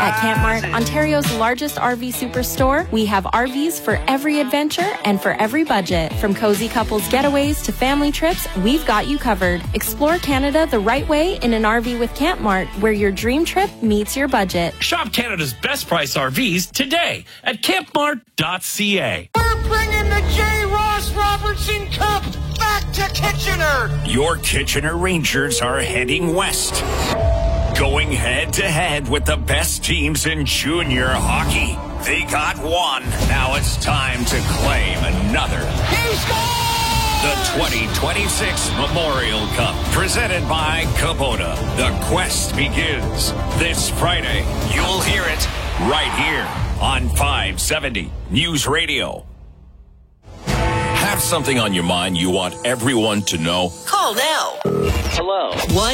At Camp Mart, Ontario's largest RV superstore, we have RVs for every adventure and for every budget. From cozy couples getaways to family trips, we've got you covered. Explore Canada the right way in an RV with Camp Mart, where your dream trip meets your budget. Shop Canada's best price RVs today at campmart.ca. We're bringing the J. Ross Robertson Cup back to Kitchener. Your Kitchener Rangers are heading west, going head-to-head with the best teams in junior hockey. They got one. Now it's time to claim another. He scored! The 2026 Memorial Cup, presented by Kubota. The quest begins this Friday. You'll hear it right here on 570 News Radio. Have something on your mind you want everyone to know? Call now. Hello.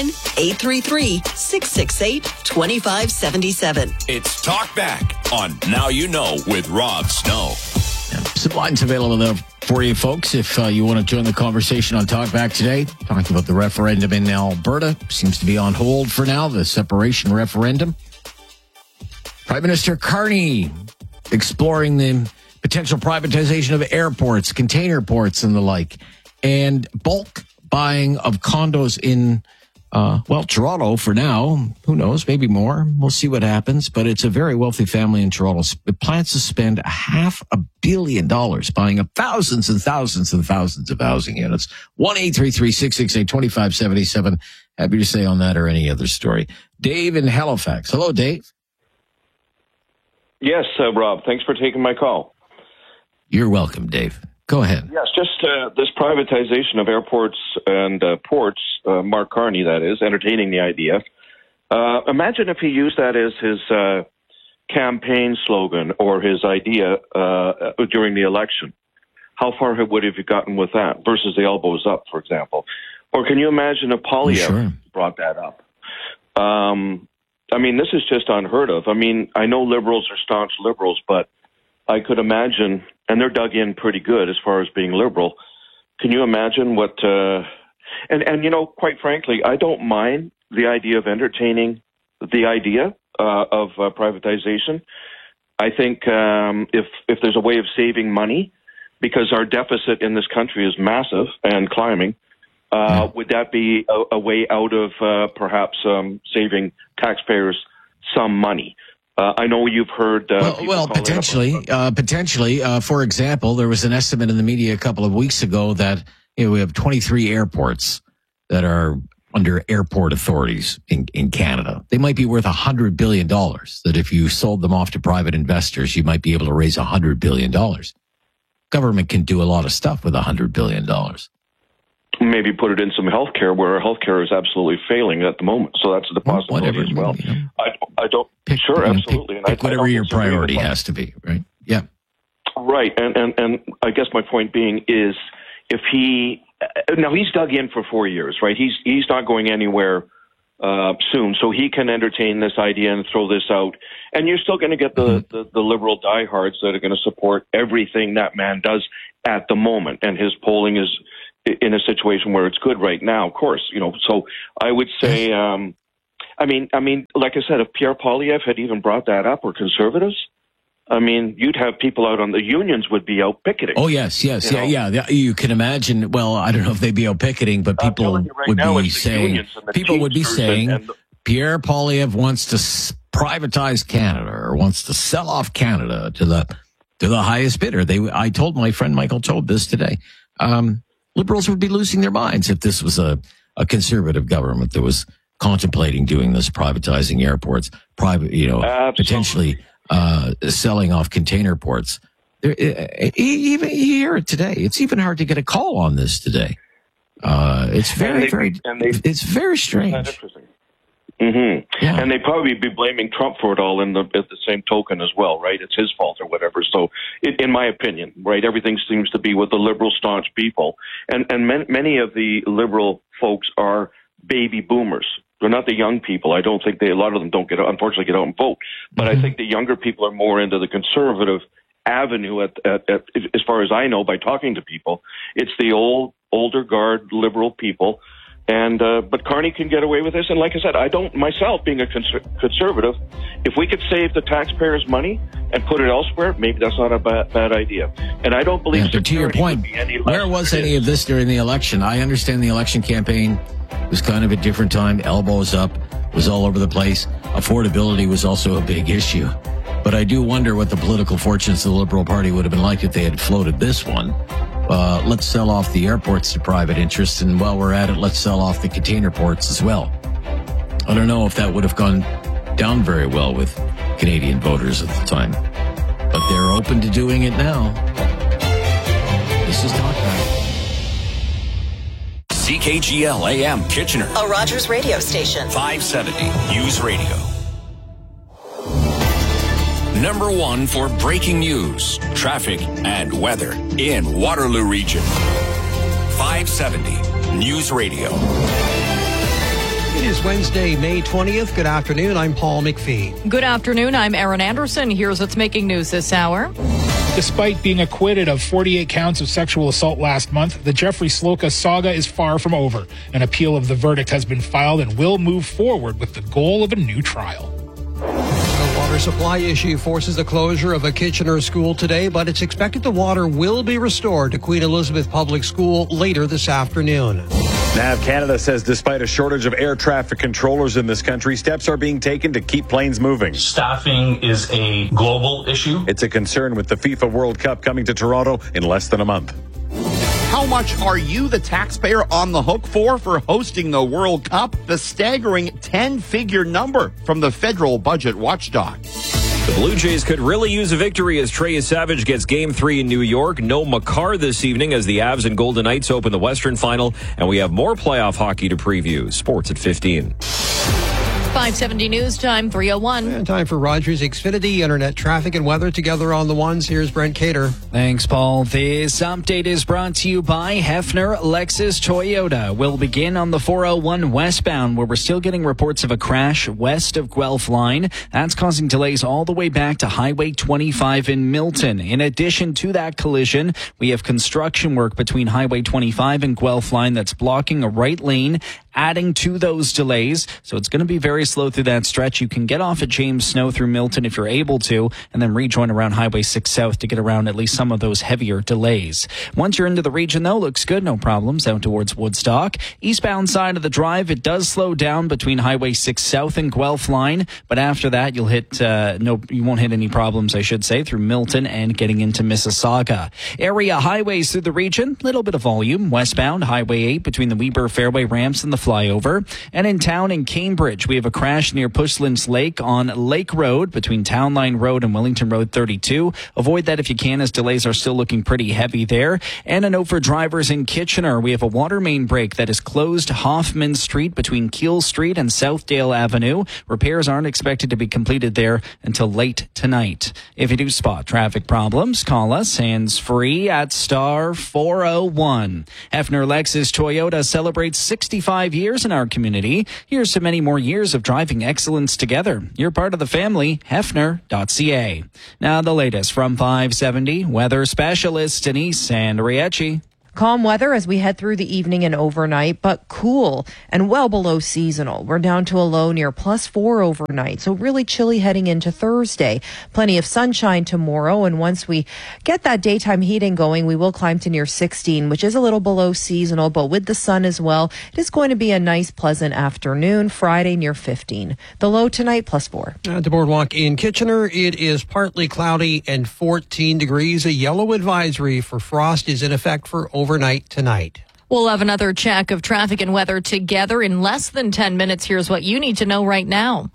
1-833-668-2577. It's Talk Back on Now You Know with Rob Snow. Some lines available there for you folks if you want to join the conversation on Talk Back today. Talking about the referendum in Alberta. Seems to be on hold for now, the separation referendum. Prime Minister Carney exploring the potential privatization of airports, container ports and the like, and bulk buying of condos in Toronto for now. Who knows? Maybe more. We'll see what happens. But it's a very wealthy family in Toronto. It plans to spend $500 million buying up thousands and thousands and thousands of housing units. 1-833-668-2577. Happy to say on that or any other story. Dave in Halifax. Hello, Dave. Yes, Rob. Thanks for taking my call. You're welcome, Dave. Go ahead. Yes, just this privatization of airports and ports, Mark Carney, that is, entertaining the idea. Imagine if he used that as his campaign slogan or his idea during the election. How far would he have gotten with that versus the elbows up, for example? Or can you imagine if Poilievre brought that up? I mean, this is just unheard of. I mean, I know Liberals are staunch Liberals, but I could imagine, and they're dug in pretty good as far as being Liberal. Can you imagine what, and you know, quite frankly, I don't mind the idea of entertaining the idea of privatization. I think if there's a way of saving money, because our deficit in this country is massive and climbing, would that be a way out of perhaps saving taxpayers some money? I know you've heard. Potentially. For example, there was an estimate in the media a couple of weeks ago that we have 23 airports that are under airport authorities in Canada. They might be worth $100 billion. That if you sold them off to private investors, you might be able to raise $100 billion. Government can do a lot of stuff with $100 billion. Maybe put it in some healthcare where healthcare is absolutely failing at the moment. So that's the possibility as well. I don't. Absolutely. Pick whatever your priority has to be, right? Yeah. Right. And I guess my point being is if he's dug in for 4 years, right? He's not going anywhere soon. So he can entertain this idea and throw this out. And you're still going to get the Liberal diehards that are going to support everything that man does at the moment. And his polling is in a situation where it's good right now, of course, you know. So I would say, I mean, like I said, if Pierre Poilievre had even brought that up, or Conservatives, I mean, you'd have people out on the unions would be out picketing. Oh, yes. Yeah. You can imagine. Well, I don't know if they'd be out picketing, but people would be saying, Pierre Poilievre wants to privatize Canada or wants to sell off Canada to the highest bidder. I told my friend Michael Todd this today. Liberals would be losing their minds if this was a conservative government that was contemplating doing this, privatizing airports, potentially selling off container ports. Even you hear it today. It's even hard to get a call on this today. It's very strange. That's interesting. Mm-hmm. Yeah. And they'd probably be blaming Trump for it all at the same token as well, right? It's his fault or whatever. So, in my opinion, right, everything seems to be with the Liberal staunch people. And many of the Liberal folks are baby boomers. They're not the young people. I don't think a lot of them unfortunately get out and vote. But I think the younger people are more into the conservative avenue as far as I know by talking to people. It's the older guard Liberal people And but Carney can get away with this. And like I said, I don't myself, being a conservative, if we could save the taxpayers' money and put it elsewhere, maybe that's not a bad idea. And I don't believe. But to your point, where was any of this during the election? I understand the election campaign was kind of a different time. Elbows up was all over the place. Affordability was also a big issue. But I do wonder what the political fortunes of the Liberal Party would have been like if they had floated this one. Let's sell off the airports to private interests, and while we're at it, let's sell off the container ports as well. I don't know if that would have gone down very well with Canadian voters at the time, but they're open to doing it now. This is Talk Back. CKGL AM Kitchener, a Rogers radio station. 570 News Radio. Number one for breaking news, traffic, and weather in Waterloo Region. 570 News Radio. It is Wednesday, May 20th. Good afternoon. I'm Paul McPhee. Good afternoon. I'm Erin Anderson. Here's what's making news this hour. Despite being acquitted of 48 counts of sexual assault last month, the Jeffrey Sloka saga is far from over. An appeal of the verdict has been filed and will move forward with the goal of a new trial. The water supply issue forces the closure of a Kitchener school today, but it's expected the water will be restored to Queen Elizabeth Public School later this afternoon. NAV Canada says despite a shortage of air traffic controllers in this country, steps are being taken to keep planes moving. Staffing is a global issue. It's a concern with the FIFA World Cup coming to Toronto in less than a month. How much are you, the taxpayer, on the hook for hosting the World Cup? The staggering 10-figure number from the federal budget watchdog. The Blue Jays could really use a victory as Trey Savage gets Game 3 in New York. No Makar this evening as the Avs and Golden Knights open the Western Final. And we have more playoff hockey to preview. Sports at 15. 570 News Time, 3:01. And time for Rogers Xfinity Internet traffic and weather together on the ones. Here's Brent Cater. Thanks, Paul. This update is brought to you by Hefner Lexus Toyota. We'll begin on the 401 westbound, where we're still getting reports of a crash west of Guelph Line. That's causing delays all the way back to Highway 25 in Milton. In addition to that collision, we have construction work between Highway 25 and Guelph Line that's blocking a right lane, adding to those delays. So it's going to be very slow through that stretch. You can get off at James Snow through Milton if you're able to, and then rejoin around Highway 6 South to get around at least some of those heavier delays. Once you're into the region, though, looks good. No problems out towards Woodstock. Eastbound side of the drive, it does slow down between Highway 6 South and Guelph Line, but after that, you'll hit, you won't hit any problems, I should say, through Milton and getting into Mississauga. Area highways through the region, little bit of volume. Westbound, Highway 8 between the Weber Fairway ramps and the flyover. And in town in Cambridge, we have a crash near Pushlands Lake on Lake Road between Town Line Road and Wellington Road 32. Avoid that if you can, as delays are still looking pretty heavy there. And a note for drivers in Kitchener. We have a water main break that is closed Hoffman Street between Keele Street and Southdale Avenue. Repairs aren't expected to be completed there until late tonight. If you do spot traffic problems, call us hands-free at star 401. Hefner Lexus Toyota celebrates 65 years in our community. Here's to many more years of driving excellence together. You're part of the family. Hefner.ca. Now the latest from 570 weather specialist Denise Andriecci. Calm weather as we head through the evening and overnight, but cool and well below seasonal. We're down to a low near +4 overnight, so really chilly heading into Thursday. Plenty of sunshine tomorrow, and once we get that daytime heating going, we will climb to near 16, which is a little below seasonal, but with the sun as well, it is going to be a nice, pleasant afternoon. Friday near 15. The low tonight +4. At the Boardwalk in Kitchener, it is partly cloudy and 14 degrees. A yellow advisory for frost is in effect for overnight tonight. We'll have another check of traffic and weather together in less than 10 minutes. Here's what you need to know right now.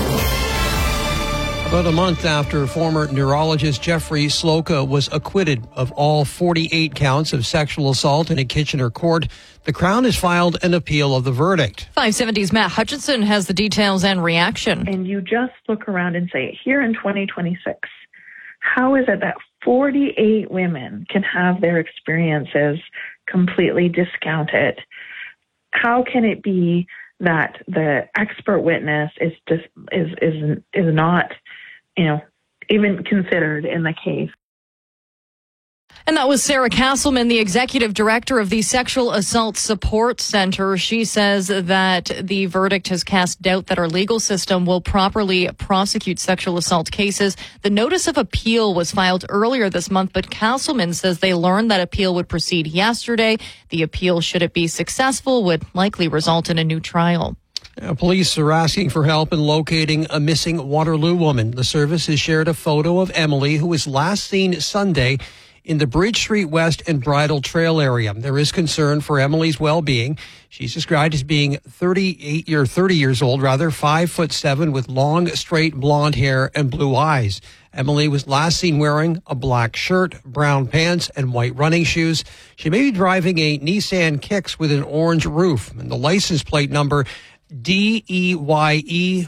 About a month after former neurologist Jeffrey Sloka was acquitted of all 48 counts of sexual assault in a Kitchener court, the Crown has filed an appeal of the verdict. 570's Matt Hutchinson has the details and reaction. And you just look around and say, here in 2026, how is it that 48 women can have their experiences completely discounted? How can it be that the expert witness is not, even considered in the case? And that was Sarah Castleman, the executive director of the Sexual Assault Support Center. She says that the verdict has cast doubt that our legal system will properly prosecute sexual assault cases. The notice of appeal was filed earlier this month, but Castleman says they learned that appeal would proceed yesterday. The appeal, should it be successful, would likely result in a new trial. Police are asking for help in locating a missing Waterloo woman. The service has shared a photo of Emily, who was last seen Sunday in the Bridge Street West and Bridle Trail area. There is concern for Emily's well-being. She's described as being 30 years old, 5'7", with long, straight blonde hair and blue eyes. Emily was last seen wearing a black shirt, brown pants, and white running shoes. She may be driving a Nissan Kicks with an orange roof, and the license plate number DEYE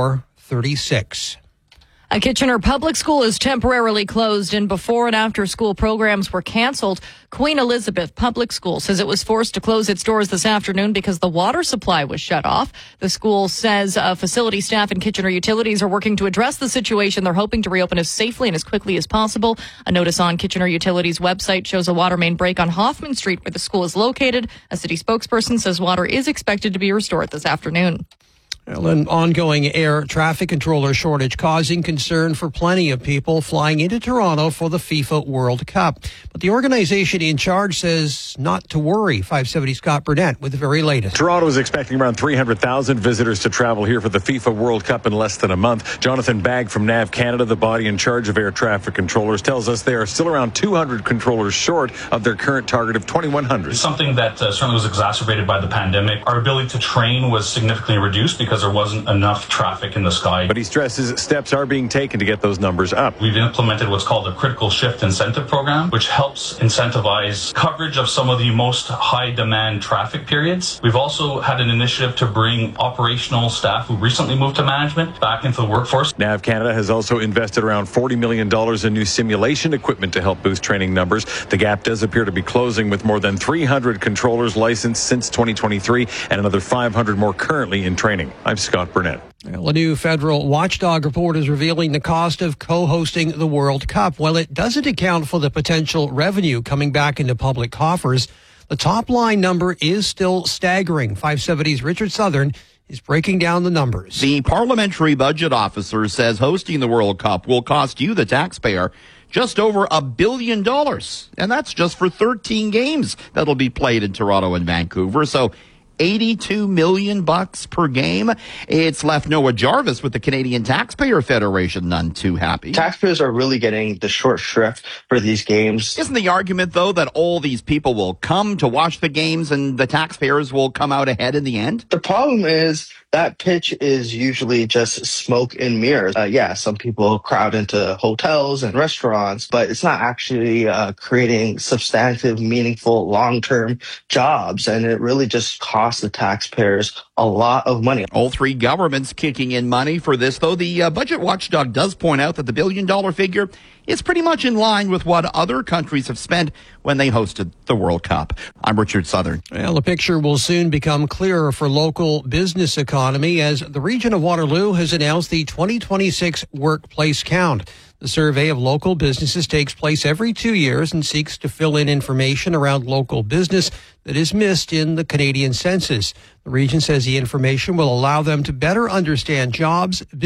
436. A Kitchener public school is temporarily closed, and before and after school programs were canceled. Queen Elizabeth Public School says it was forced to close its doors this afternoon because the water supply was shut off. The school says facility staff and Kitchener Utilities are working to address the situation. They're hoping to reopen as safely and as quickly as possible. A notice on Kitchener Utilities' website shows a water main break on Hoffman Street where the school is located. A city spokesperson says water is expected to be restored this afternoon. Well, an ongoing air traffic controller shortage causing concern for plenty of people flying into Toronto for the FIFA World Cup. But the organization in charge says not to worry. 570 Scott Burnett with the very latest. Toronto is expecting around 300,000 visitors to travel here for the FIFA World Cup in less than a month. Jonathan Bagg from NAV Canada, the body in charge of air traffic controllers, tells us they are still around 200 controllers short of their current target of 2,100. It's something that certainly was exacerbated by the pandemic. Our ability to train was significantly reduced because there wasn't enough traffic in the sky. But he stresses steps are being taken to get those numbers up. We've implemented what's called a critical shift incentive program, which helps incentivize coverage of some of the most high demand traffic periods. We've also had an initiative to bring operational staff who recently moved to management back into the workforce. NAV Canada has also invested around $40 million in new simulation equipment to help boost training numbers. The gap does appear to be closing with more than 300 controllers licensed since 2023 and another 500 more currently in training. I'm Scott Burnett. Well, a new federal watchdog report is revealing the cost of co-hosting the World Cup. While it doesn't account for the potential revenue coming back into public coffers, the top line number is still staggering. 570's Richard Southern is breaking down the numbers. The parliamentary budget officer says hosting the World Cup will cost you, the taxpayer, just over $1 billion. And that's just for 13 games that'll be played in Toronto and Vancouver. So $82 million per game. It's left Noah Jarvis with the Canadian Taxpayer Federation none too happy. Taxpayers are really getting the short shrift for these games. Isn't the argument, though, that all these people will come to watch the games and the taxpayers will come out ahead in the end? The problem is that pitch is usually just smoke and mirrors. Some people crowd into hotels and restaurants, but it's not actually creating substantive, meaningful, long-term jobs. And it really just costs the taxpayers a lot of money. All three governments kicking in money for this, though. The budget watchdog does point out that the $1 billion figure is pretty much in line with what other countries have spent when they hosted the World Cup. I'm Richard Southern. Well, the picture will soon become clearer for local business economy as the region of Waterloo has announced the 2026 Workplace Count. The survey of local businesses takes place every 2 years and seeks to fill in information around local business that is missed in the Canadian census. The region says the information will allow them to better understand jobs,